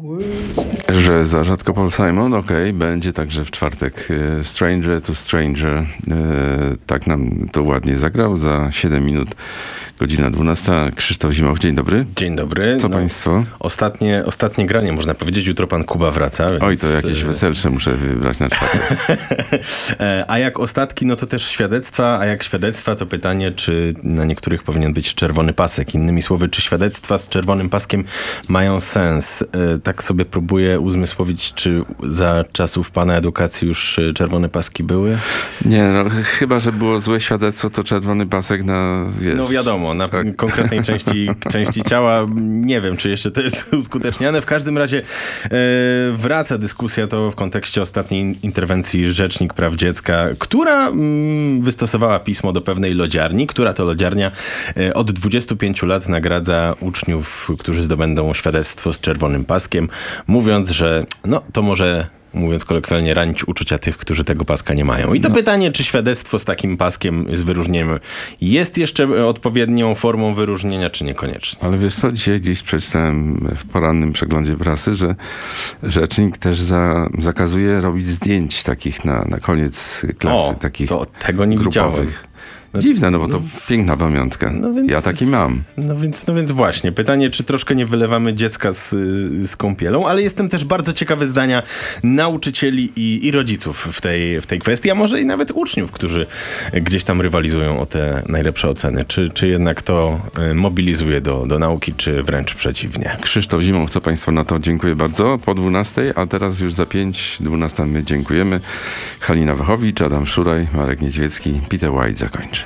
Że za rzadko Paul Simon, będzie także w czwartek. Stranger to Stranger, tak nam to ładnie zagrał. Za 7 minut, godzina 12. Krzysztof Zimoch, dzień dobry. Dzień dobry. Co państwo? Ostatnie granie, można powiedzieć. Jutro pan Kuba wraca. Więc... Oj, to jakieś weselsze muszę wybrać na czwartek. A jak ostatki, no to też świadectwa, a jak świadectwa, to pytanie, czy na niektórych powinien być czerwony pasek. Innymi słowy, czy świadectwa z czerwonym paskiem mają sens? Tak sobie próbuję uzmysłowić, czy za czasów pana edukacji już czerwone paski były? Nie, no chyba, że było złe świadectwo, to czerwony pasek na, wiesz... No wiadomo, na konkretnej części ciała. Nie wiem, czy jeszcze to jest uskuteczniane. W każdym razie wraca dyskusja to w kontekście ostatniej interwencji Rzecznik Praw Dziecka, która wystosowała pismo do pewnej lodziarni, która to lodziarnia od 25 lat nagradza uczniów, którzy zdobędą świadectwo z czerwonym paskiem, mówiąc, że no to może, mówiąc kolokwialnie, ranić uczucia tych, którzy tego paska nie mają. I to pytanie, czy świadectwo z takim paskiem, z wyróżnieniem jest jeszcze odpowiednią formą wyróżnienia, czy niekoniecznie. Ale wiesz co, dzisiaj gdzieś przeczytałem w porannym przeglądzie prasy, że rzecznik też zakazuje robić zdjęć takich na koniec klasy, takich to tego nie grupowych. widziałem. Dziwne, no bo to piękna pamiątka. No więc, ja taki mam. No więc właśnie, pytanie, czy troszkę nie wylewamy dziecka z kąpielą, ale jestem też bardzo ciekawy zdania nauczycieli i rodziców w tej kwestii, a może i nawet uczniów, którzy gdzieś tam rywalizują o te najlepsze oceny. Czy jednak to mobilizuje do nauki, czy wręcz przeciwnie? Krzysztof Zimoch, co państwo na to? Dziękuję bardzo. Po 12, a teraz już za 5:12 my dziękujemy. Halina Wachowicz, Adam Szuraj, Marek Niedźwiecki, Peter White zakończy.